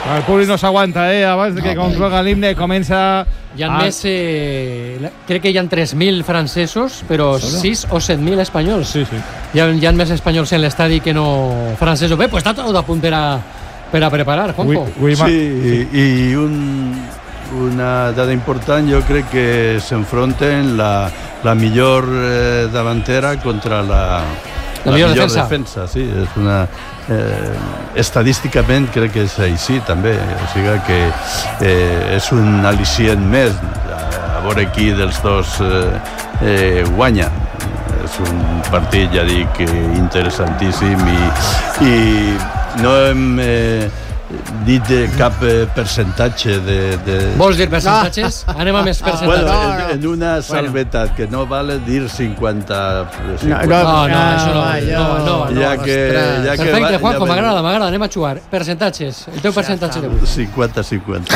El públic no s'aguanta, abans que concloga l'himne comença... Hi ha més, crec que hi ha 3.000 francesos, però 6 o 7.000 espanyols. Sí. Hi ha més espanyols en l'estadi que no francesos. Bé, pues està tot a punt per a preparar, Juanjo. Sí, i una dada important, jo crec que s'enfronten la millor davantera contra la millor defensa. Sí, és una... estadísticament crec que és així també, o sigui que és un al·licient més a veure qui dels dos guanya. És un partit, ja dic, interessantíssim i no hem dit cap percentatge de... Vols dir percentatges? Anem a més percentatges. Bueno, en una salvetat, que no vale dir 50... No, això no. Perfecte, Juanjo, m'agrada, anem a jugar. Percentatges, el teu percentatge de 50-50.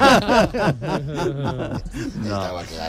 No.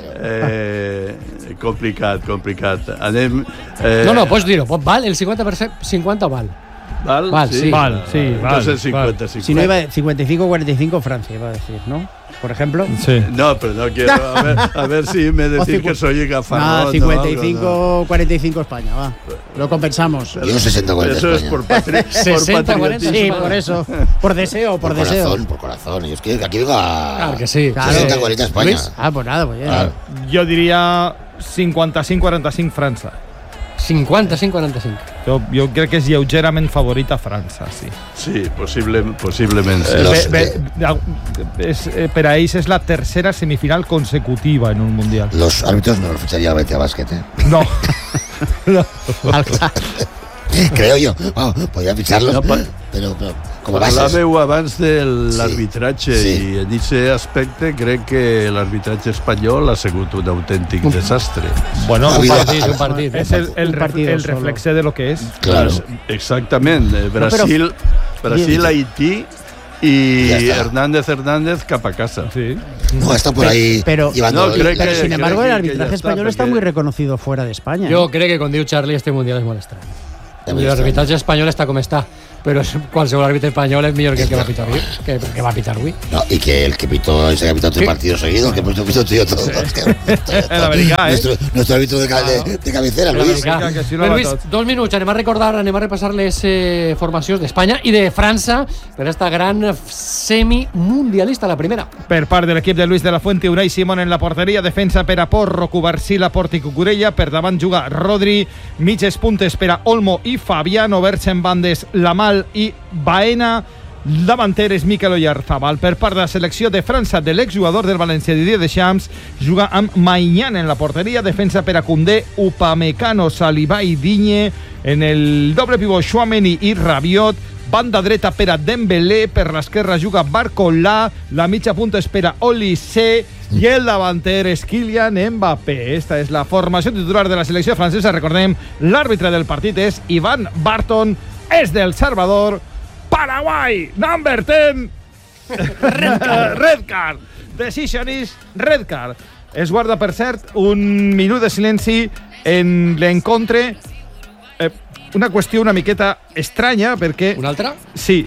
Complicat. Anem... No, pots dir-ho. Val el 50%? 50 val? Val. Entonces 50-50. Si no iba 55-45 Francia, iba a decir, ¿no? Por ejemplo. Sí. No, pero no quiero. A ver si me decís que soy gafarrón. 55-45 España, va. Lo compensamos. Yo 60-40 Eso es por patriotismo. Sí, por eso. Por deseo. Por corazón. Y es que aquí vengo a... Claro que sí. 60-40 España. Luis? Pues nada, pues ya. Claro. Jo diria 55-45 França. 55-45. Jo crec que és lleugerament favorita França, sí. Sí, posiblement sí. Per a ells és la tercera semifinal consecutiva en un mundial. Los árbitros no los ficharía a Betia Basket, ¿eh? No. Creo yo. Podría ficharlos, pero como bases. Parlàveu abans de l'arbitratge i en aquest aspecte crec que l'arbitratge espanyol ha sigut un autèntic desastre. Bueno, un partit. És el reflexe de lo que és. Claro. Exactament. Brasil, Haití y Hernández cap a casa. Sí. No, está por ahí llevando... Pero sin embargo el arbitraje español está muy reconocido fuera de España. Yo creo que con diu Charlie este mundial es molt estrany. El arbitraje español está como está, pero qualsevol árbitro español es mejor que el que va a pitar avui. No, y que el que pitó ese que ha pitado 3 partidos seguidos, que hemos visto tú y yo todos. El americà, Nuestro árbitro de cabecera, Luis. Luis, 2 minuts, anem a repassar les formacions d'Espanya i de França per esta gran semimundialista, la primera. Per part de l'equip de Luis de la Fuente, Unai Simón en la porteria, defensa per a Porro, Cubarsí, Laporte i Cucurella, per davant juga Rodri, mitges puntes per a Olmo i Fabiano, oberts en bandes Lamal i Baena, davanter és Mikel Oyarzabal. Per part de la selecció de França, de l'exjugador del València Didier Deschamps, juga amb Maignan en la porteria, defensa per a Koundé, Upamecano, Saliba i Digne, en el doble pivot Tchouaméni i Rabiot, banda dreta per a Dembélé, per l'esquerra juga Barcola, la mitja punta és per a Olise i el davanter és Kylian Mbappé. Esta és la formació titular de la selecció francesa. Recordem, l'àrbitre del partit és Ivan Barton, és del Salvador. Paraguay, number 10. Red card. Decision is red card. Es guarda, per cert, un minut de silenci en l'encontre. Una qüestió una miqueta estranya, perquè... Una altra? Sí,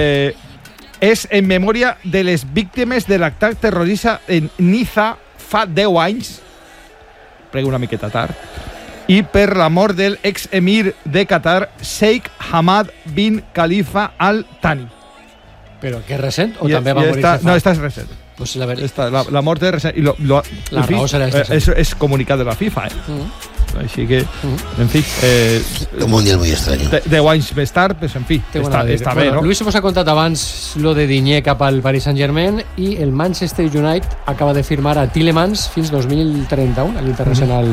és en memòria de les víctimes de l'atac terrorista en Niza fa 10 anys. Prego una miqueta tard. I per la mort del ex-emir de Qatar, Sheikh Hamad bin Khalifa Al Thani. Però que és recent o també va morir? No, esta és recent. Pues la mort és recent. La raó serà esta. És comunicat de la FIFA, Així que, en fi... un mundial muy extraño. 10 anys més tard, pues, en fi, està bé, no? Luis us ha contat abans lo de Digne cap al Paris Saint-Germain i el Manchester United acaba de firmar a Tielemans fins 2031, a l'internacional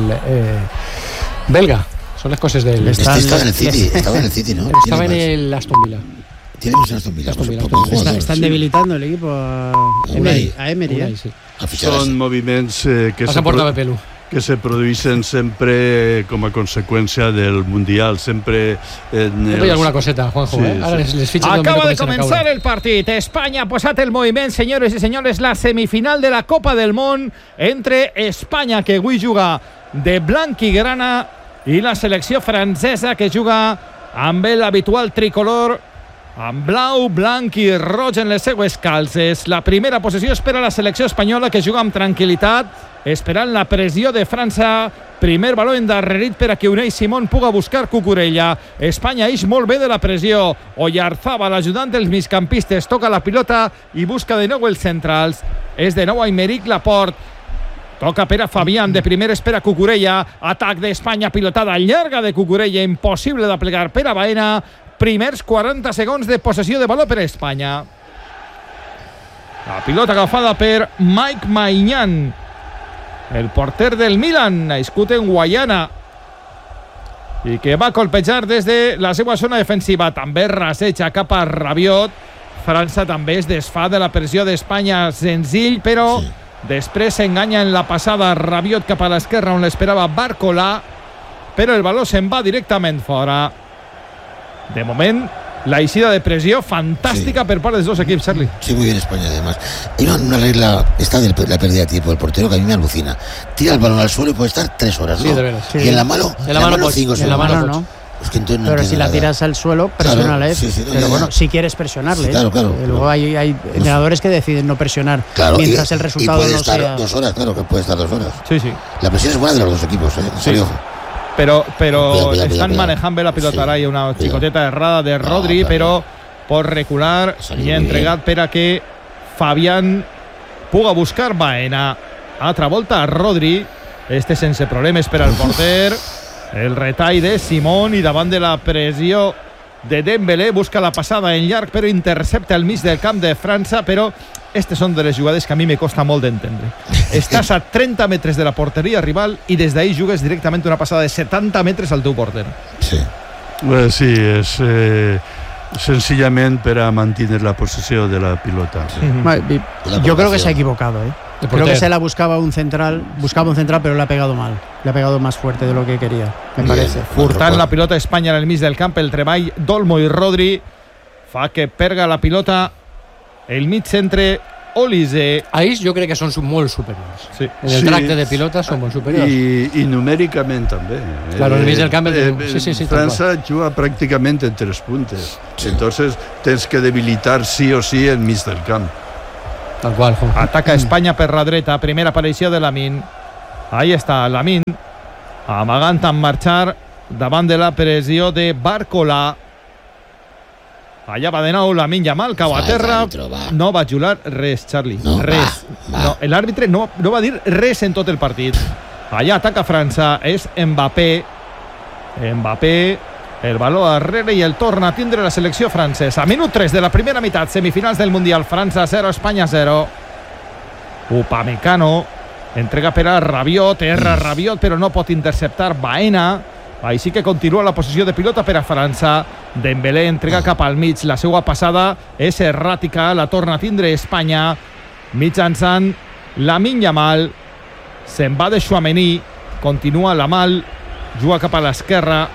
belga. Són les coses del... Estava en el City, ¿no? Estava en el Aston Villa. Tenemos a Aston Villa. Están debilitando el equipo a Emery. Són moviments que se produeixen sempre com a conseqüència del Mundial, sempre... Hay alguna coseta, Juanjo, Ahora les fichas acaba de comenzar el partido. España ha posat el moviment, senyores i senyores, la semifinal de la Copa del Món entre Espanya, que avui juga de blanc i grana, i la selecció francesa, que juga amb l'habitual tricolor amb blau, blanc i roig en les seues calces. La primera possessió espera la selecció espanyola, que juga amb tranquil·litat, esperant la pressió de França. Primer baló endarrerit per a que Unai Simón puga buscar Cucurella. Espanya ix molt bé de la pressió. Oyarzabal, l'ajudant dels migcampistes, toca la pilota i busca de nou els centrals. És de nou Aymeric Laporte. Toca per a Fabián, de primer espera Cucurella. Atac d'Espanya, pilotada llarga de Cucurella, impossible de plegar per a Baena. Primers 40 segons de possessió de baló per a Espanya. La pilota agafada per Mike Maignan, el porter del Milan, nascut en Guaiana, i que va colpejar des de la seva zona defensiva. També raseja cap a Rabiot. França també es desfà de la pressió d'Espanya, senzill, però després s'enganya en la passada. Rabiot cap a l'esquerra, on l'esperava Barcola, però el baló se'n va directament fora. De moment, la eixida de pressió fantástica por parte de los dos equipos, Charlie. Sí, muy bien España, además. Hay una regla, esta de la pérdida de tiempo del portero, que a mí me alucina. Tira el balón al suelo y puede estar 3 horas, ¿no? Sí, de veras. Sí. Y en la mano, en la mano 5 segundos. En la mano no. Es que entonces no pero si la nada. tiras al suelo, presiónale. Claro, sí, pero bueno, si quieres presionarle. Sí, claro. Luego hay entrenadores que deciden no presionar mientras el resultado y puede no estar sea... 2 horas, claro, que puede estar 2 horas. Sí. La presión es buena de los dos equipos, ¿eh? Sí. Pero cuidado, están manejando la pilota. Hay una xicoteta errada de Rodri, però por recular i ha entregat per a que Fabián puga buscar Baena. Altra volta a Rodri, este sense problemes per al porter. El retall de Simón, i davant de la pressió de Dembélé busca la passada en llarg, però intercepta al mig del camp de França. Però aquestes són de les jugades que a mi me costa molt d'entendre. Estàs a 30 metres de la porteria rival i des d'ahí jugues directament una passada de 70 metres al teu porter. Sí. Sí, és senzillament per a mantenir la possessió de la pilota. Yo creo que se ha equivocado, ¿eh? Creo que se la buscaba un central, pero le ha pegado mal. Le ha pegado más fuerte de lo que quería, me parece. Furtant la pilota a Espanya en el mig del camp. El treball d'Olmo i Rodri fa que perga la pilota el mig centre Olise. Ahí jo crec que són molt superiors. Sí. En el tracte de pilota són molt superiors. I numèricament també. Claro, en el mig del camp França juga pràcticament en 3 puntes. Entonces tens que debilitar sí o sí el mig del camp. Tal qual. Ataca Espanya per la dreta. Primera aparició de Lamine. Ahí està Lamine, amagant en marxar davant de la pressió de Barcola. Allà va de nou Lamine Yamal, cau a terra. No va jugar res, Charlie. Res. No, l'àrbitre no va dir res en tot el partit. Allà ataca França. És Mbappé. El baló darrere i el torna a tindre la selecció francesa. Minut 3 de la primera meitat, semifinals del Mundial. França 0, Espanya 0. Upamecano entrega per a Rabiot, erra Rabiot, però no pot interceptar Baena. Així que continua la possessió de pilota per a França. Dembélé entrega cap al mig. La seva passada és erràtica, la torna a tindre Espanya mitjançant Lamine Yamal. Se'n va de Tchouaméni, continua Lamal, juga cap a l'esquerra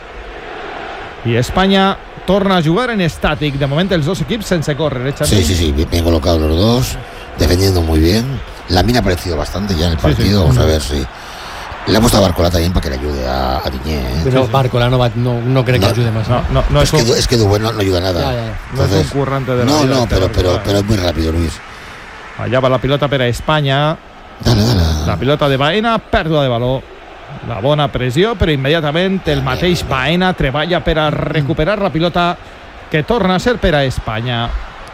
i Espanya torna a jugar en estàtic. De moment els dos equips sense córrer, Charlie? Sí, bien colocados los dos, defendiendo muy bien. Lamine ha aparecido bastante ya en el partido. Vamos a ver si le ha puesto a Barcola también para que le ayude a Diñé, ¿eh? Pero Barcola no cree que ayude más. No es que Dubé no ayuda nada. No es un currante de la vida. Pero es muy rápido, Luis. Allà va la pilota per a Espanya. Dale. La pilota de Baena, pèrdua de baló. La bona pressió, però immediatament el mateix Baena treballa per a recuperar la pilota, que torna a ser per a Espanya.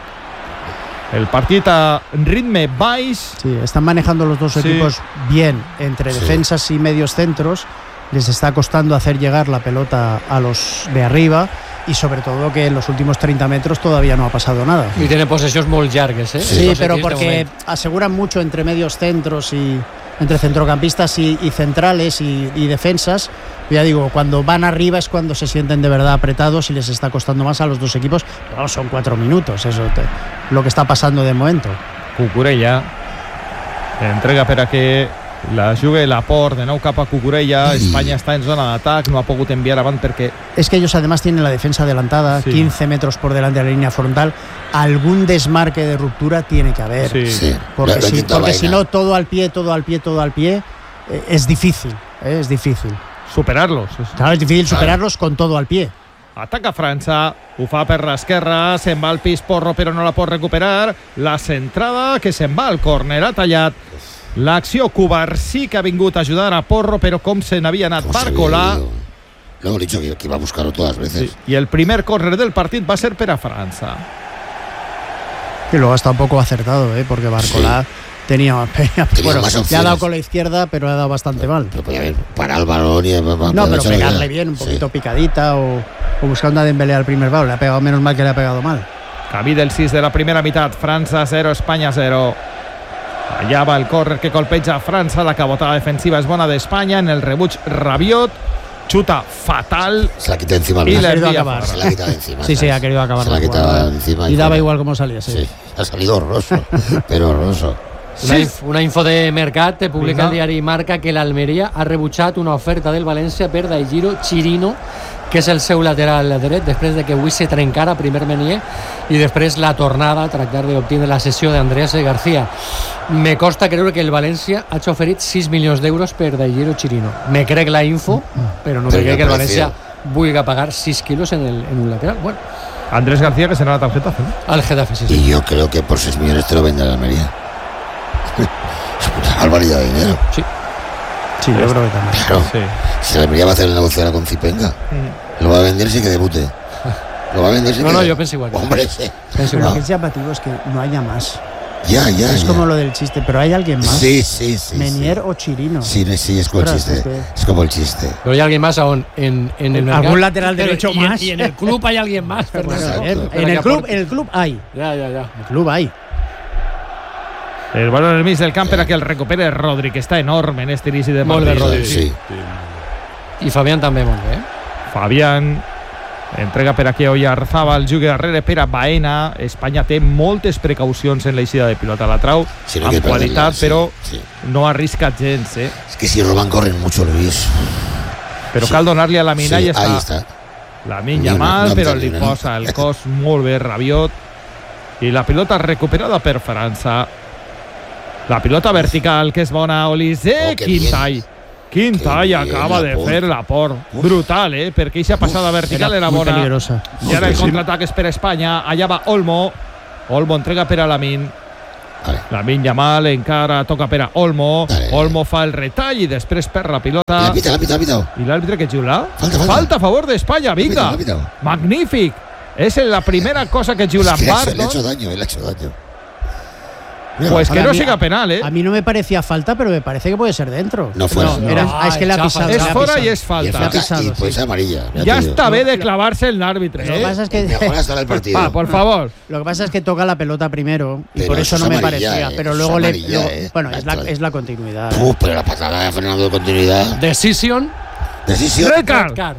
El partit a ritme baix. Sí, están manejando los dos equipos bien entre defensas y medios centros. Les está costando hacer llegar la pelota a los de arriba y sobre todo que en los últimos 30 metros todavía no ha pasado nada. Y tiene posesiones muy largas, ¿eh? Sí, pero porque aseguran mucho entre medios centros y entre centrocampistas y centrales y defensas. Ya digo, cuando van arriba es cuando se sienten de verdad apretados y les está costando más a los dos equipos. Pero son 4 minutos, eso lo que está pasando de momento. Cucurella entrega per a que la jugui Laporte, de nou cap a Cucurella. Espanya està en zona d'atac, no ha pogut enviar avant perquè... Es que ellos además tienen la defensa adelantada, 15 metros por delante de la línea frontal. Algún desmarque de ruptura tiene que haber. Sí. Porque si no, todo al pie, es difícil. Es difícil. Superarlos. Claro, es difícil superarlos con todo al pie. Ataca França, ho fa per l'esquerra, se'n va al pis Porro però no la pot recuperar, la centrada que se'n va al córner, ha tallat l'acció. Cubarsí que ha vingut a ajudar a Porro, però com se n'havia anat Barcolà. Luego he dicho que iba a buscarlo todas las veces. Sí, y el primer córner del partit va ser per a França. Y luego está un poco acertado, porque Barcolà tenía más opciones. Ya ha dado con la izquierda, pero ha dado bastante mal. Pero podía haber parado el balón y... No, pero pegarle bien, un poquito picadita o buscando a Dembélé al primer palo. Le ha pegado menos mal que le ha pegado mal. Camí del 6 de la primera mitad. França 0, Espanya 0. Allà va el córner que colpeja a França. La cabotada defensiva és bona d'Espanya. En el rebuig Rabiot. Chuta fatal. Se la quita encima. Y le ha querido acabar. Se la ha quitado encima. Sí, ha querido acabar. Se la ha quitado encima. Y daba igual cómo salía. Sí, ha salido horroroso. Pero horroroso. Una info de Mercat publica el diari Marca que l'Almeria ha rebutjat una oferta del València per Daigiro Chirino, que és el seu lateral dret, després de que avui se trencara primer Menier i després la tornada a tractar d'obtenir la cessió d'Andreas García. Me costa creure que el València ha oferit 6 milions d'euros per Daigiro Chirino. Me crec la info, però no me crec que el València vulgui pagar 6 quilos en un lateral. Bueno, Andrés García, que será la tarjeta, ¿no? Al Getafe, sí. Y yo creo que por 6 millones te lo vende la Almería. Es una barbaridad de dinero. Sí, yo creo que también. Claro. Sí. Si la Almería va a hacer el negocio ahora con Zipenga, lo va a vender sin que debute. Lo va a vender sin No, que no, yo pensé igual. Hombre, sí. Pero lo que es llamativo es que no haya más. Ya. Es como lo del chiste, pero hay alguien más. Sí. Menier o Chirino. Sí, es como el chiste. Es como el chiste. Pero hay alguien más aún en el mercado. ¿Algún lateral derecho más? Y en el club hay alguien más. En el club hay. Ya. En el club hay. El balón en el mig del camp per a que el recupere Rodri, que està enorme en este inici de Molt bé, partit. Rodri. Sí. I Fabián també molt bé. Fabián entrega per a que Oyarzábal jugui darrere per a Baena. Espanya té moltes precaucions en l'eixida de pilota. La trau amb qualitat, però no arrisca gens. Es que si roban corren mucho, Luis. Però cal donar-li a Lamine i ahí està. está. Lamine mal, però li posa el cos molt bé Rabiot. I la pilota recuperada per França. La pilota vertical, que és bona. Olise, quin tall acaba de fer Laporte. Brutal, perquè aquesta passada vertical era bona. Peligrosa. I ara el contraatac és per Espanya. Allà va Olmo entrega per a Lamine. Lamine Yamal encara toca per a Olmo. Olmo fa el retall i després perd la pilota. La pita. I l'àrbitre que xiula? Falta a favor d'Espanya, vinga. Magnífic. És la primera cosa que xiula Barton. Le ha hecho daño. Pues que no siga penal, A mí no me parecía falta, pero me parece que puede ser dentro. No fue. Es que le ha pisado. És fora i és falta. Y pues amarilla. Ya está bé de clavarse el árbitro. Lo que pasa es que mejor hasta el partido. Por favor. Lo que pasa es que toca la pelota primero y pero por eso no me amarilla, parecía. Pero luego bueno, es la continuidad. Pero la patada de Fernando de continuidad. Decision. Red card.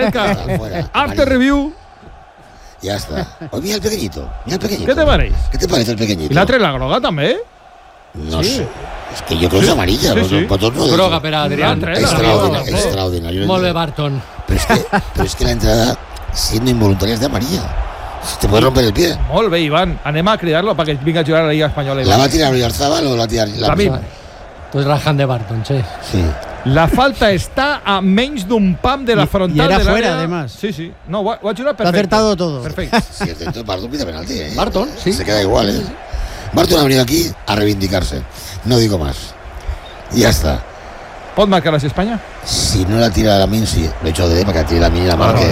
After review. Ya está. Oye, mira el pequeñito. ¿Qué te parece? ¿Qué te parece el pequeñito? ¿Y l'altre la groga també? No sé. Es que yo creo que es amarilla. Groga per a Adrián. Extraordinario. Molt bé, Barton. Pero es que la entrada, siendo involuntaria, es de amarilla. Te puede romper el pie. Molt bé, Iván. Anem a cridarlo para que vinga a jugar a la Liga Espanyola. ¿La va a tirar Oyarzábal o la tira Lamine? Pues rajan de Barton, sí. La falta está a menys d'un pam de la frontal. Y era de fuera, además. Sí. No, ho ha jugat perfecte. Lo ha acertado todo. Perfecto. Sí, entonces Barton pide penalti, Barton, sí. Se queda igual, Barton ha venido aquí a reivindicarse. No digo más. Y ya está. ¿Pot marcar a España? Si no la tira Lamine, sí. Lo he hecho de para que tire Lamine y la marque.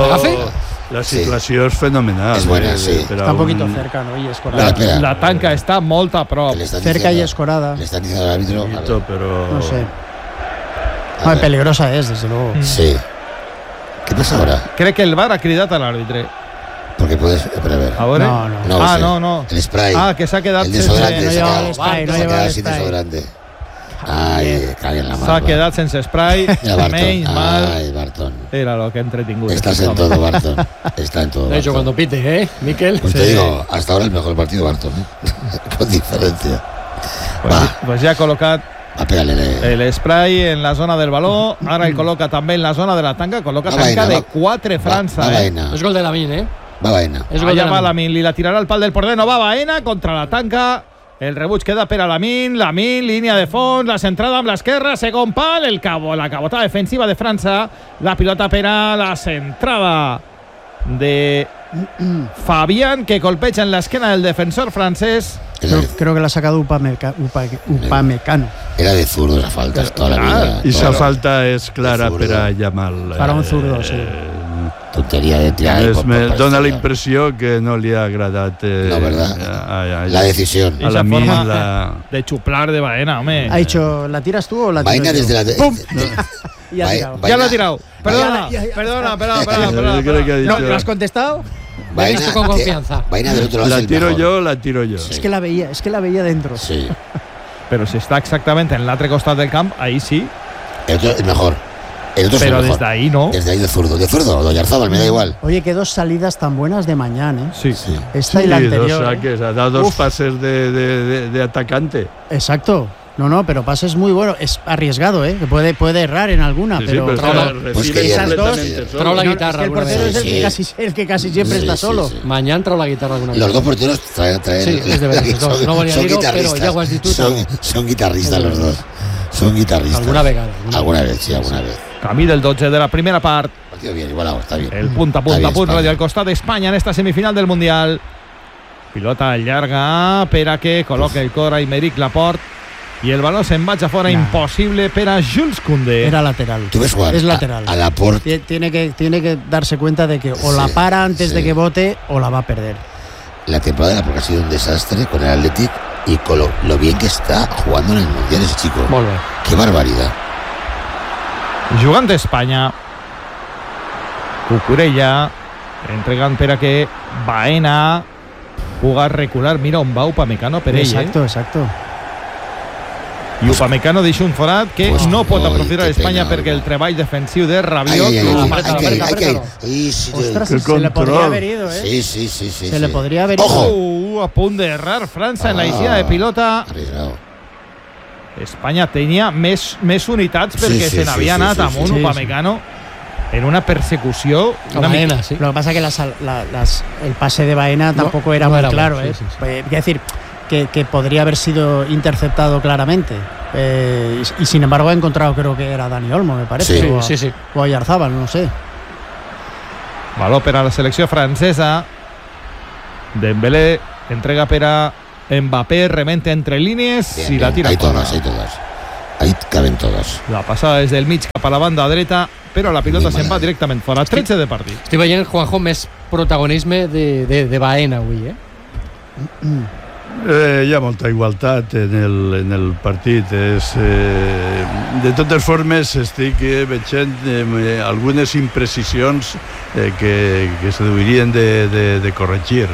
La situació és fenomenal. És buena, sí. Está un poquito cerca, ¿no? Y escorada. La tanca está molt a prop. Cerca y escorada. Le están diciendo al árbitro. Pero... No sé. No, peligrosa es, desde luego. Sí. ¿Qué pasa ahora? Crec que el VAR ha cridat a l'àrbitre. Porque puedes prever. A veure? No. El spray. Que s'ha quedat el desodorante. No lleva el spray. Se ha quedado sin desodorante. Ay, caguen la mano. S'ha quedat sense spray. Menys mal. Ay, Barton. Era lo que ha entretingut. Estás en todo, Barton. Está en todo. De hecho, cuando pite, Miquel. Pues te digo, hasta ahora el mejor partido Barton, con diferencia. Pues ya ha col·locat el spray en la zona del baló. Ara el col·loca també en la zona de la tanca. Col·loca tanca de 4 França. Baena. És gol de Lamine, Va Baena. Allà va Lamine, li la tirarà al pal del porter. No va Baena contra la tanca. El rebuig queda per a Lamine, línia de fons, la centrada amb l'esquerra, segon pal, la cabotada defensiva de França, la pilota per a la centrada de Fabián, que colpeja en la esquena del defensor francés. Creo que la ha sacado Upamecano. Era de zurdo esa falta toda la vida. I esa falta és clara per a Yamal. Per a un zurdo, sí. Tonteria de tirar. Me dona la impressió que no li ha agradat no, ¿verdad? La decisión. A la forma de chuplar de Baena, hombre. Ha dicho, ¿la tiras tú o la tiro Baena yo? desde la... ¡Pum! Ya lo ha tirado. Perdona. Yo creo que ha dicho... ¿No, ¿lo has contestado? Baena, con confianza. Baena del otro lado. La tiro yo. Sí. Es que la veía dentro. Sí. Pero si está exactamente en l'altre costat del camp, ahí sí. El otro es mejor. El otro pero es mejor. desde ahí no. Desde ahí de zurdo. De zurdo, de Oyarzabal, me da igual. Oye, qué dos salidas tan buenas de mañana, ¿eh? Sí. Esta y la anterior. Dos saques, ha dado dos pases de atacante. Exacto. No, pero pases muy bueno. Es arriesgado, ¿eh? Que puede errar en alguna, pero pues que esas dos. Trau la guitarra. Es que el portero es el que casi siempre está solo. Sí. Mañana trau la guitarra alguna vez. Los dos porteros traen sí, es de verdad, dos. No valía dir-ho, però ja ho has dit tu. Son guitarristas los dos. Son guitarristas. Alguna vegada. Alguna vez. Camí del 12 de la primera part. Partido bien, igualado, está bien. El punt a punt, radio al costat d'Espanya en esta semifinal del Mundial. Pilota llarga per a que col·loca el cor a Aymeric Laporte y el balón se embacha fuera, imposible para Jules Koundé. Era lateral. ¿Tú ves jugar? Es lateral. A Laporte. Tiene que darse cuenta de que o la para antes de que bote o la va a perder. La temporada de Laporte ha sido un desastre con el Athletic y con lo bien que está jugando en el Mundial ese chico. Molt bé. Qué barbaridad. Jugant d'Espanya. Cucurella entregant per a que Baena puga recular. Mira on va Upamecano per ell. Exacto. I Upamecano deixa un forat que pues no pot aprofitar Espanya pena, perquè el treball defensiu de Rabiot. Ostras, se le podría haber ido, ¿eh? Sí. Se le podría haber ido. ¡Ojo! A punt d'errar França en la eixida de pilota. Arriesgado. Espanya tenia més unitats perquè se n'havia anat amunt Upamecano en una persecució. Baena, sí. Lo que pasa es que el pase de Baena tampoco era muy claro, ¿eh? Sí. Quiero decir que podría haber sido interceptado claramente. Y sin embargo ha encontrado, creo que era Dani Olmo, me parece. Sí. O Oyarzabal, no sé. Baló per a la selecció francesa. Dembélé entrega per a Mbappé, remente entre línies i la tira hay fora. todas. Ahí caben todas. La passada des del mig cap a la banda dreta, però la pilota se'n va directament fora. 13 de partit. Estic veient, Juanjo, més protagonisme de Baena avui, eh? Hi ha molta igualtat en el partit. De totes formes, estic veient algunes imprecisions que se deurien de corregir.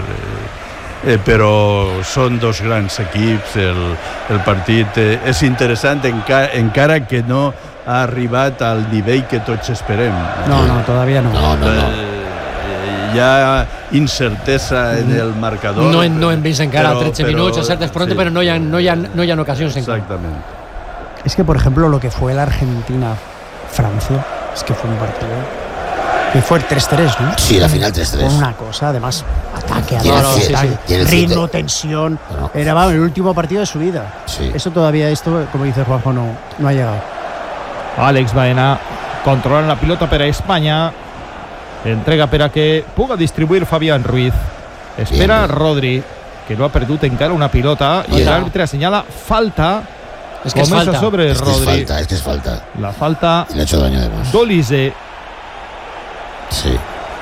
Però són dos grans equips. El partit és interessant encara que no ha arribat al nivell que tots esperem. No, todavía no. Hi ha incertesa en el marcador. No hem vist encara 13 minuts a certes pronto, però no hi ha ocasions encara. Exactament. Es que, por ejemplo, lo que fue la Argentina-Francia, es que fue un partido que fue el 3-3, ¿no? Sí, la final 3-3. Fue una cosa, además, ataque, Tiene ritmo, tensión. Era el último partido de su vida. Sí. Eso todavía, como dice Juanjo, no ha llegado. Àlex Baena controlant la pilota per a Espanya. Entrega per a que puga distribuir Fabián Ruiz. Espera Rodri, que no ha perdut encara una pilota, i l'àrbitre assenyala falta. És que és Comença falta. sobre Rodri. Es que es falta. La falta Y le ha hecho daño además. d'Olise. Sí.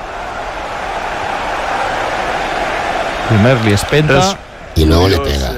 Primer li espenta. Y luego le pega.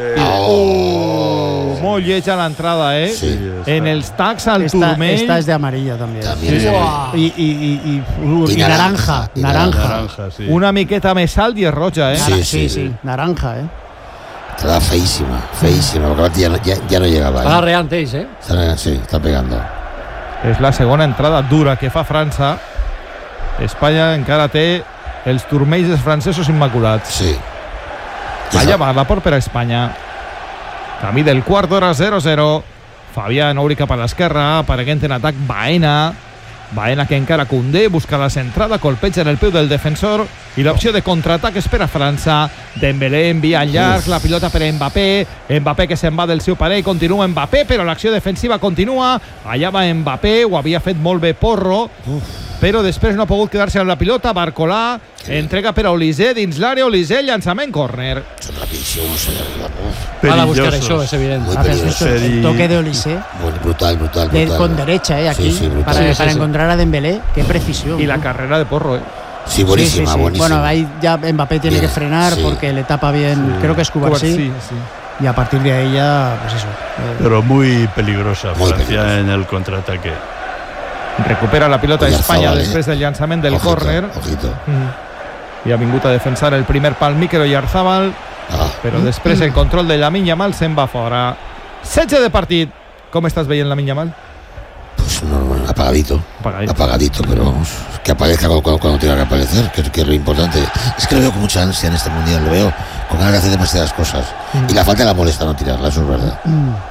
Molt lleig a l'entrada, Sí. En els tacs al turmell. Esta es de amarilla también. También. Y Y naranja. Naranja, sí. Una miqueta més alt i és roja, Sí. Naranja, Estaba feísima. Porque ya no llegaba. Està reant ells, eh? Sí, está pegando. És la segona entrada dura que fa França. Espanya encara té els turmells dels francesos immaculats. Sí. Allà va Laporte per a Espanya. Camí del quart d'hora, 0-0. Fabián obri cap a l'esquerra, apareguent en atac Baena que encara Koundé, busca la centrada, colpeja en el peu del defensor i l'opció de contraatac és per a França. Dembélé envia en llarg, la pilota per a Mbappé que se'n va del seu parell, continua Mbappé, però l'acció defensiva continua. Allà va Mbappé, ho havia fet molt bé Porro. però després no ha pogut quedar-se amb la pilota. Barcolà entrega per a Olise dins l'àrea. Olise, llançament, córner. Son rapidísimos. Van a buscar eso, es evidente. Muy Atención, peligroso. el toque de Olise. Brutal. Con derecha, aquí. Sí, brutal. Para encontrar a Dembélé. Qué precisión. Y la carrera de Porro, Sí, buenísima, buenísima. Bueno, ahí ya Mbappé tiene que frenar porque le tapa bien, creo que es Cubarsí. Sí. Y a partir de ahí ya, pues eso. Pero muy peligrosa Muy Francia peligrosa. en el contraataque. Recupera la pilota Espanya Oyarzabal, després del llançament del córner. Ojito. I ha vingut a defensar el primer pal Mikel Oyarzabal, però després el control de Lamine Yamal se'n va fora. 16 de partit. Com estàs veient Lamine Yamal? Pues normal, apagadito, pero vamos, que aparezca cuando tenga que aparecer, que es lo importante. Es que lo veo con mucha ansia en este mundial, lo veo con ganas de hacer demasiadas cosas. Y la falta la molesta no tirarla, eso es verdad.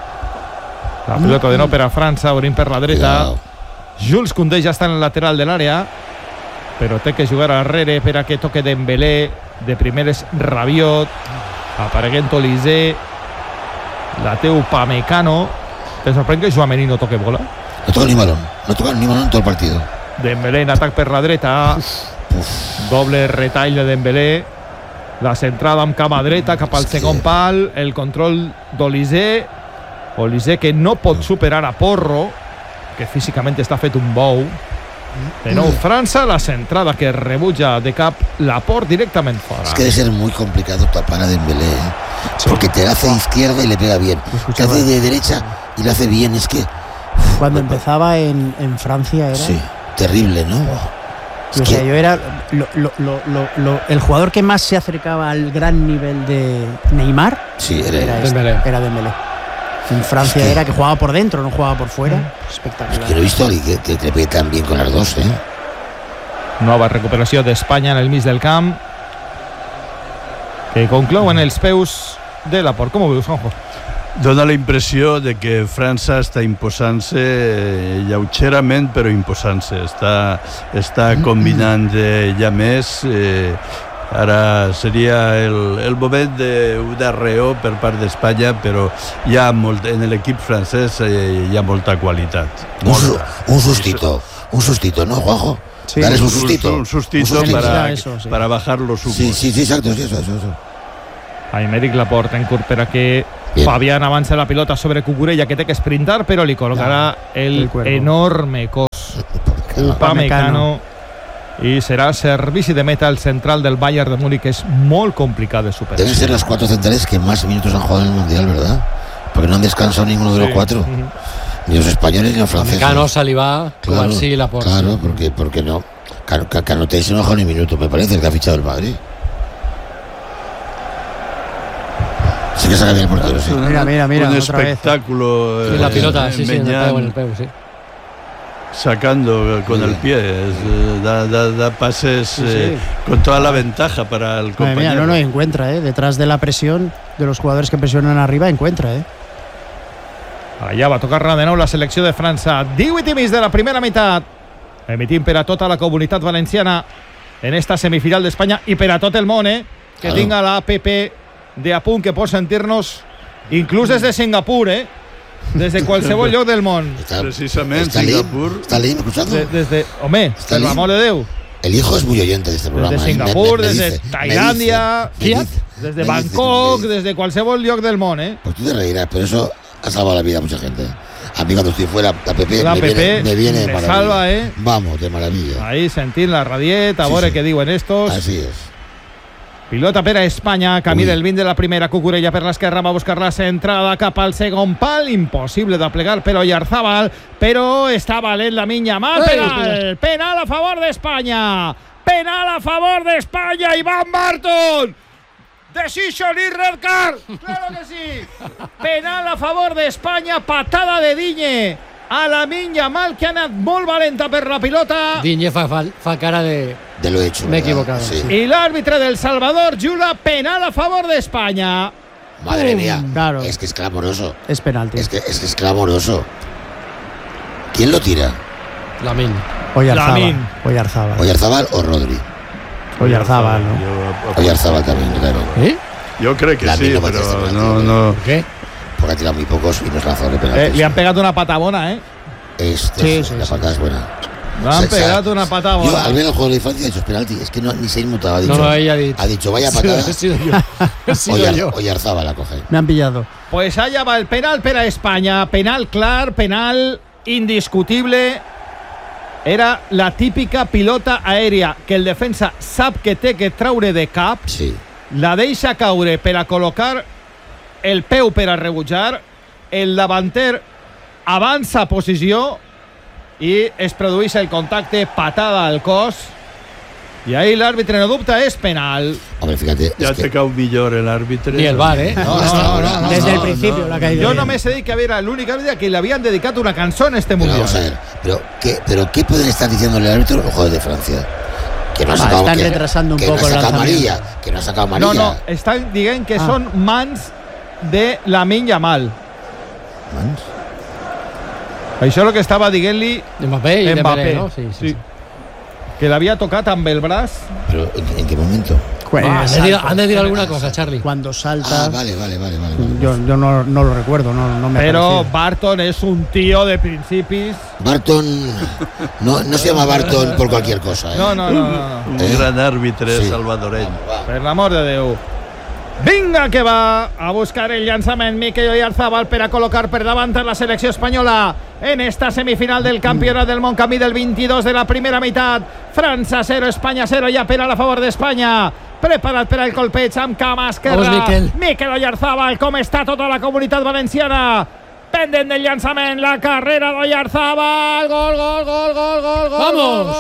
La pilota de nou per a França, obrint per la dreta. Cuidado. Jules Koundé ja està en el lateral de l'àrea, però té que jugar darrere per a que toque Dembélé. De primeres Rabiot, apareguent Olise, la té Upamecano. Te sorprèn que Tchouaméni no toque bola? No toca ni balón en todo el partido. Dembélé en atac per la dreta. Doble retall de Dembélé. La centrada amb cama dreta cap al segon pal. El control d'Olise. Olise que no pot superar a Porro, que físicament està fet un bou. De nou França, la centrada que rebutja de cap Laporte directament fora. Es que debe ser muy complicado tapar a Dembélé, porque te la hace izquierda y le pega bien. Te hace de derecha y le hace bien, es que... Cuando empezaba en Francia era... Sí, terrible, ¿no? O sea, yo era el jugador que más se acercaba al gran nivel de Neymar. Sí, era Dembélé. Era Dembélé. En Francia era que jugaba por dentro, no jugaba por fuera. Espectacular. Yo no he visto a alguien que te pegue tan bien con las dos, ¿eh? Nova recuperació d'Espanya en el mig del camp, que conclouen els peus de Laporte. Com ho veus, Juanjo? Dona la impressió de que França està imposant-se lleugerament, però imposant-se. Està combinant ja més. Ara seria el moment d'un arreó per part d'Espanya, però hi ha en l'equip francès hi ha molta qualitat. Un sustito, ¿no, Juanjo? Sí. Dales un sustito. Un sustito para bajar los humos. Sí, exacto, sí, eso. Aymeric Laporte en curt per a que Bien. Fabián avança la pilota sobre Cucurella, que té que sprintar, però li col·locarà el enorme cos Upamecano i serà servici de meta el central del Bayern de Múnich, que és molt complicat de superar. Deben ser las 4 centrales que más minutos han jugado en el Mundial, ¿verdad? Porque no han descansado ninguno de los 4. Ni los españoles ni los franceses. Cano, Saliba, Cubarsí y Laporte. Claro, porque no. Canoté no ha jugado ni minuto, me parece, el que ha fichado el Madrid. Sí que saca bien el portero, sí. Mira, Un otra espectáculo. Y la pilota, sí, en el pego, sí. Sacando con el pie, da pases con toda la ventaja para el compañero. No encuentra, detrás de la presión de los jugadores que presionan arriba, encuentra. Allà va tocar de nou la selecció de França. 18 i mig de la primera meitat. Emitint per a tota la comunitat valenciana en esta semifinal d'Espanya i per a tot el món, que tinga la app de Apunt, que pot sentir-nos inclús des de Singapur, des de qualsevol lloc del món. Precisament, Singapur. ¿Está leyendo, escuchando? Home, per l'amor de Déu. El hijo es muy oyente de este programa. Desde Singapur, desde Tailandia, desde Bangkok, desde qualsevol lloc del món, Pues tú te reirás, pero eso ha salvado la vida a mucha gente. A mí cuando estoy fuera, la app me viene de maravilla. Salva, Vamos, de maravilla. Ahí sentint la radieta, a veure què diuen estos. Así es. Pilota per a Espanya, camí del 20 de la primera. Cucurella per l'esquerra, va a buscar la centrada cap al segon pal, impossible de plegar per Oyarzabal, però està valent Lamine Yamal. Penal a favor d'Espanya, penal a favor d'Espanya. Iván Barton, decision y red card, claro que sí. Penal a favor d'Espanya, patada de Digne a Lamine Yamal, que ha anat molt valenta per la pilota. Digne fa cara de lo hecho. Me he equivocado. Sí. Y el árbitro del Salvador, Jula, penal a favor de España. Madre mía, claro. Es que es clamoroso. Es penalti. Es que es clamoroso. ¿Quién lo tira? Lamine. ¿Oyarzabal o Rodri? Oyarzabal, ¿no? Oyarzabal también, claro. Yo creo que Lamine sí, no pero parece no. ¿Por qué? Porque ha tirado muy pocos y no es lanzador de penaltis. Le han pegado una patabona, La patada es buena. Le han pegado una patada. Yo al ver el juego de Francia he dicho penalti, es que no, ni se ha inmutado. Ha dicho vaya patada. He sido yo. Oyarzabal la coge. Me han pillado. Pues allá va el penal para España. Penal clar, penal indiscutible. Era la típica pilota aèria que el defensa sap que té que traure de cap, sí. La deixa caure per a col·locar el peu per a rebutjar, el davanter avança a posició i es produeix el contacte, patada al cos, y ahí el árbitro no dubta, es penal. Hombre, fíjate. Ya te cau millor el árbitro. Ni el VAR, ¿eh? No, desde el principio la caída. Yo no me sé que era el único árbitro que le habían dedicado una canción a este mundial. Vamos a ver, pero ¿qué pueden estar diciendo el árbitro los jugadores de Francia? Que no ha sacado, están retrasando un poco el amarilla, que no ha sacado amarilla. No, están diciendo que son mans de Lamine Yamal. ¿Mans? Això és el que estava dient-li Mbappé y Dembélé, ¿no? Sí. Que l'havia tocat amb el braç. ¿Pero en qué momento? Han de decir alguna cosa, Charlie. Cuando salta. Vale. Yo no lo recuerdo, no me Pero pareció. Barton es un tío de principis. Barton no se llama Barton por cualquier cosa, ¿eh? No. Un gran árbitro salvadoreño. Per l'amor de Déu. Vinga, que va a buscar el llançament Mikel Oyarzabal per a col·locar per davant la selecció espanyola en esta semifinal del Campionat del Món, camí del 22 de la primera meitat. França 0, Espanya 0, ja penal a favor d'Espanya. Preparat per al colpeig amb cama esquerra. Mikel Oyarzabal, com està tota la comunitat valenciana. Pendent del llançament, la carrera d'Oyarzabal. Gol. ¡Vamos!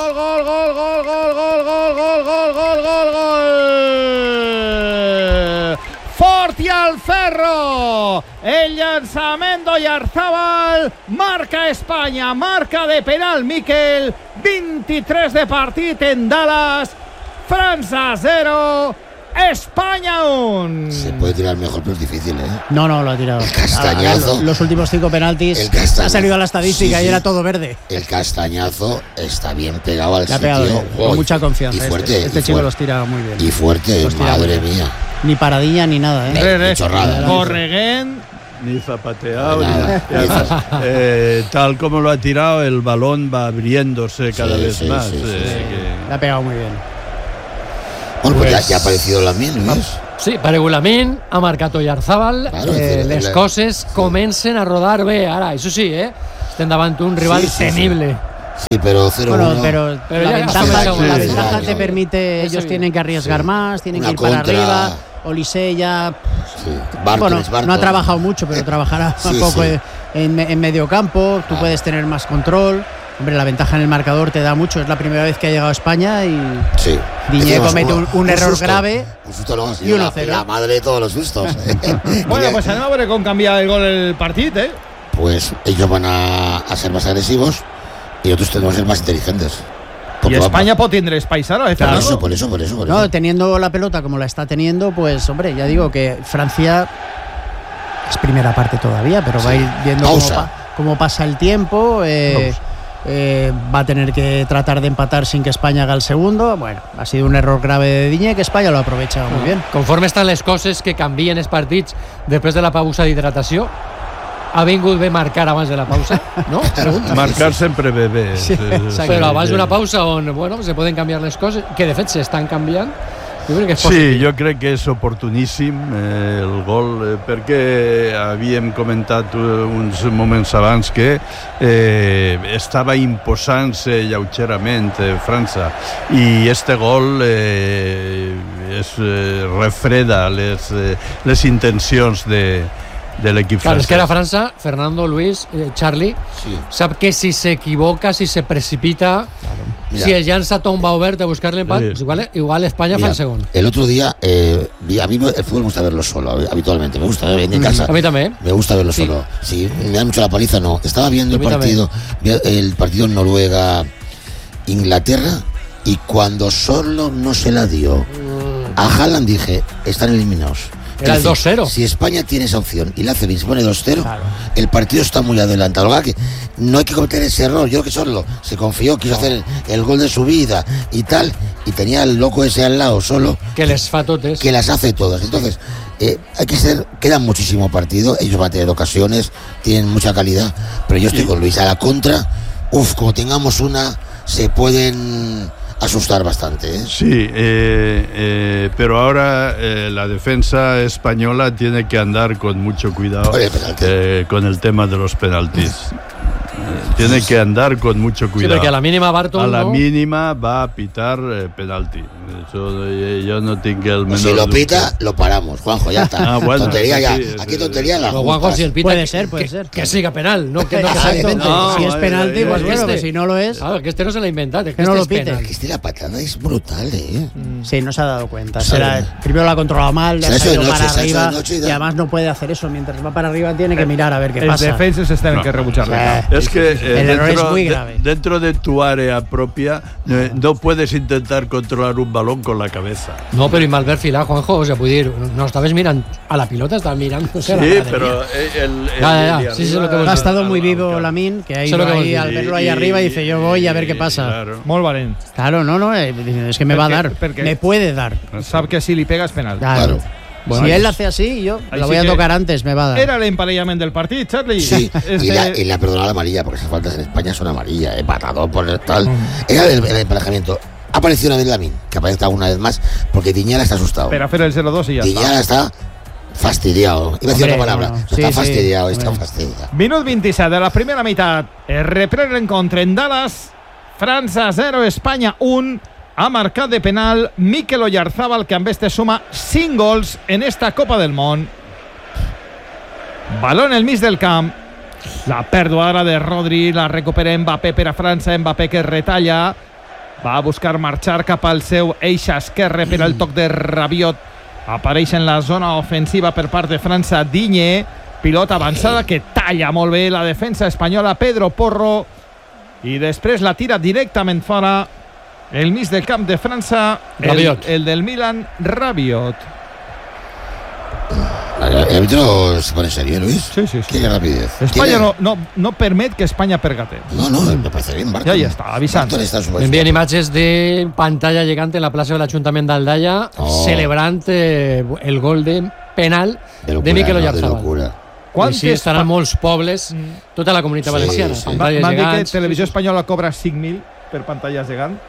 Gol. Fort i al ferro. El llançament d'Oyarzabal. Marca Espanya, marca de penal Mikel. 23 de partit en Dallas. França 0. España 1. Se puede tirar mejor, pero es difícil, ¿eh? No, lo ha tirado. El castañazo. Los últimos 5 penaltis ha salido a la estadística y era todo verde. El castañazo está bien pegado al sitio. Pegado, con mucha confianza. Y fuerte. Este chico los tira muy bien. Y fuerte, madre mía. Ni paradilla ni nada, Ni chorrada. Correguen. Ni zapateado, tal como lo ha tirado, el balón va abriéndose cada vez más. Le ha pegado muy bien. Bueno, pues ya ha aparecido Lamine, ¿ves? Sí, aparegut Lamine, ha marcat Oyarzabal, claro, les coses comencen a rodar bé. Ara, això sí, estem davant un rival temible. Sí, pero 0-1. Bueno, pero la ventaja te sí. permite, ellos tienen que arriesgar más, tienen que ir para arriba. Olise ya Barton. No ha trabajado mucho, pero trabajará un poco en medio campo. Tú puedes tener más control. Hombre, la ventaja en el marcador te da mucho. Es la primera vez que ha llegado a España y Diñé comete un error grave. Un susto luego, y 1-0. La madre de todos los sustos. Bueno, pues anem a veure com canvia el gol el partit, Pues ellos van a ser más agresivos y nosotros tenemos que ser más inteligentes. Y España pot tindre espais ara, Por eso. No, teniendo la pelota como la está teniendo, pues hombre, ya digo que Francia es primera parte todavía, pero va a ir viendo cómo pasa el tiempo. Va a tener que tratar de empatar sin que España haga el segundo. Bueno, ha sido un error grave de Diñé, que España lo aprovecha muy bien. Conforme estan les coses que canvien els partits després de la pausa d'hidratació, ha vingut bé marcar abans de la pausa, ¿no? Marcar sempre bé. Però abans d'una pausa on, se poden canviar les coses, que de fet s'estan canviant. Sí, jo crec que és oportuníssim el gol, perquè havíem comentat uns moments abans que estava imposant-se lleugerament França, i este gol refreda les intencions de l'equip francès. Claro, es que la França, Fernando, Luis, Charlie, sap que si s'equivoca, si se precipita, si el llança tomba obert a buscar-le empat, pues igual España fa el segon. El otro día, a mí el fútbol me gusta verlo solo, habitualmente. Me gusta ver en casa. A mí también. Me gusta verlo solo. Si me da mucho la paliza, no. Estaba viendo el partido Noruega-Inglaterra, y cuando solo no se la dio a Haaland, dije, están eliminados. Era el 2-0. Si España tiene esa opción y la hace bien, se pone 2-0, el partido está muy adelantado. Que no hay que cometer ese error. Yo creo que solo se confió, quiso hacer el gol de su vida y tal, y tenía el loco ese al lado solo. Que les fa totes. Que las hace todas. Entonces, hay que ser. Queda muchísimo partido. Ellos van a tener ocasiones, tienen mucha calidad, pero yo estoy con Luis. A la contra, como tengamos una, se pueden asustar bastante, ¿eh? Sí, pero ahora la defensa española tiene que andar con mucho cuidado con el tema de los penaltis. Tiene que andar con mucho cuidado. Sí, porque a la mínima Barton, a la mínima va a pitar penalti. Eso yo no tengo el menor. Si lo pita, lo paramos, Juanjo, ya está. Bueno, tontería ya. Sí, aquí tontería la Juanjo, si el pita, puede ser. Que siga penal, no que si es penalti, pues bueno, que si no lo es. Claro, que no se la inventa, que no lo pite. Que la patada es brutal, ¿eh? Sí, no se ha dado cuenta. Primero la ha controlado mal, le ha salido para arriba y además no puede hacer eso. Mientras va para arriba tiene que mirar a ver qué pasa. Los defensas están que rebucharle. Es que el error es muy grave. Dentro de tu área propia no puedes intentar controlar un balón con la cabeza. No, però i Malbert Filà, Juanjo, o sea, vull dir, no estaves mirant a la pilota, estaves mirant, no sé, sí, pero sí, lo que ha estado muy vivo Lamine, que ha ido ahí al verlo ahí arriba y dice yo voy a ver qué pasa. Claro. Molt valent. Claro, no, es que me va a dar, me puede dar. Sap que si li pegas penal. Claro. Bueno, si él lo hace así, yo la voy a tocar antes, me va a dar. Era l'emparellament del partit, Charlie. Sí, y le ha perdonado la amarilla, porque esas faltas en España son amarillas, patadón por el tal. Era el emparejamiento. Ha aparecido una vez Lamine, que aparezca una vez más, porque Tiñala está asustado. Per a fer el 0-2 i ja Tiñala está fastidiado. Iba a decir una palabra. Sí, está fastidiado, sí. está fastidiado. Minut 27 de la primera meitat. Es reprèn l'encontre en Dallas. França 0, Espanya 1. Ha marcat de penal Mikel Oyarzabal, que amb este suma 5 gols en esta Copa del Món. Baló en el mig del camp. La pèrdua ara de Rodri, la recupera Mbappé per a França. Mbappé que retalla. Va a buscar marxar cap al seu eix esquerre per al toc de Rabiot. Apareix en la zona ofensiva per part de França Digne. Pilota avançada que talla molt bé la defensa espanyola Pedro Porro. I després la tira directament fora. El mig del camp de França, el del Milan, Rabiot. El árbitro se pone serio, Luis. Sí. Qué rapidez. España no permet que España pergate. No, me parece bien, Barton. Ya está, avisando. Envíen imatges de pantalla llegant en la plaça de l'Ajuntament d'Aldaia, celebrant el gol de penal de Mikel Oyarzabal. I sí, estaran molts pobles, tota la comunitat valenciana. M'han dit que Televisió Espanyola cobra 5.000 per pantalles gegant.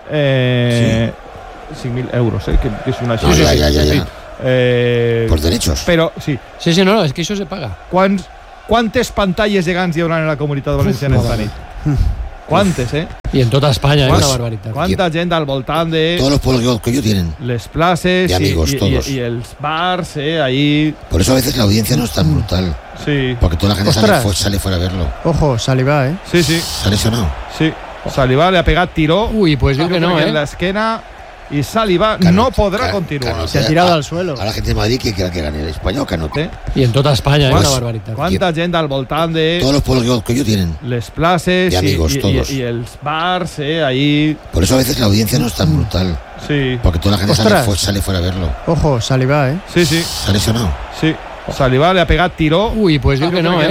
5.000 euros, que és una xifra. Ya. Por derechos. Però, sí. Sí, no, és que això se paga. Quantes pantalles gegants hi haurà en la comunitat valenciana esta nit? Quantes, I en tota Espanya, una barbaritat. Quanta gent al voltant de... Todos los pueblos que ellos tienen. Les places y amigos, todos. Y els bars, ahí... Por eso a veces la audiencia no es tan brutal. Sí. Porque toda la gente sale fuera a verlo. Ojo, Saliba, Sí. ¿Sale sonado? Sí. Saliba le ha pegat tiró. Uy, pues digo que no, en la esquena. Y Saliba no podrá continuar. Se ha tirado al suelo. A la gente de Madrid que gane el español, Canote. Y en toda España, una barbaridad. Quanta gent al voltant de... Todos los pueblos que ellos tienen. Les places y amigos, todos. Y els bars, ahí... Por eso a veces la audiencia no es tan brutal. Sí. Porque toda la gente sale fuera a verlo. Ojo, Saliba, Sí. ¿Sale sonado? Sí. Saliba le ha pegat tiró. Uy, pues digo que no,